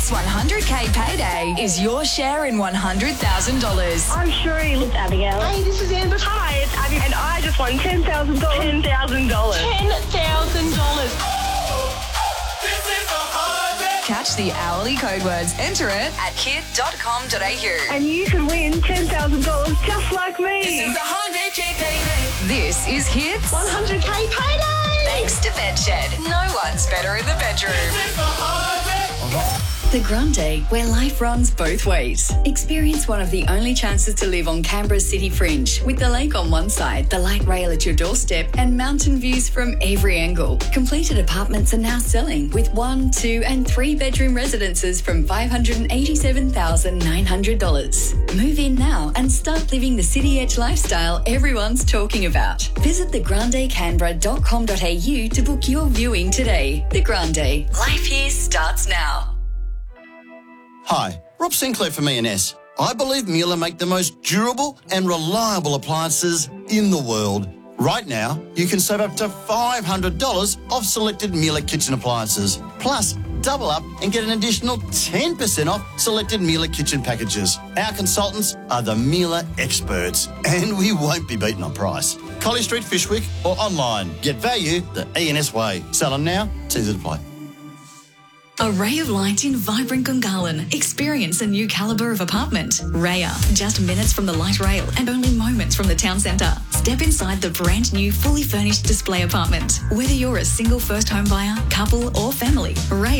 This 100K payday is your share in $100,000. I'm Shireen. It's Abigail. Hey, this is Amber. Hi, it's Abby. And I just won $10,000. $10,000. $10,000. Catch the hourly code words. Enter it at kid.com.au. And you can win $10,000 just like me. This is the 100K payday. This is Hits 100K payday. thanks to Bedshed. No one's better in the bedroom. The Grande, where life runs both ways. Experience one of the only chances to live on Canberra's city fringe, with the lake on one side, the light rail at your doorstep, and mountain views from every angle. Completed apartments are now selling, with 1, 2 and 3 bedroom residences from $587,900. Move in now and start living the city edge lifestyle everyone's talking about. Visit thegrandecanberra.com.au to book your viewing today. The Grande. Life here starts now. Hi, Rob Sinclair from E&S. I believe Miele make the most durable and reliable appliances in the world. Right now, you can save up to $500 off selected Miele kitchen appliances. Plus, double up and get an additional 10% off selected Miele kitchen packages. Our consultants are the Miele experts, and we won't be beaten on price. Collie Street, Fishwick, or online. Get value the E&S way. Sell them now, it's easy to play. A ray of light in vibrant Gungahlin. Experience a new calibre of apartment. Raya, just minutes from the light rail and only moments from the town centre. Step inside the brand new, fully furnished display apartment. Whether you're a single first home buyer, couple or family, Raya